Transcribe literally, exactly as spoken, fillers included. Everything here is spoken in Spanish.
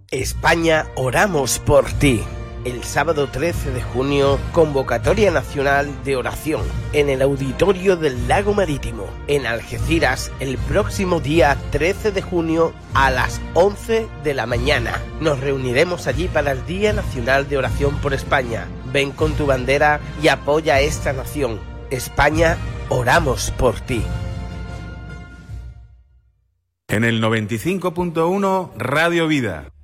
España, oramos por ti. El sábado trece de junio, convocatoria nacional de oración en el auditorio del Lago Marítimo, en Algeciras, el próximo día trece de junio a las once de la mañana. Nos reuniremos allí para el Día Nacional de Oración por España. Ven con tu bandera y apoya a esta nación. España, oramos por ti. En el noventa y cinco punto uno, Radio Vida.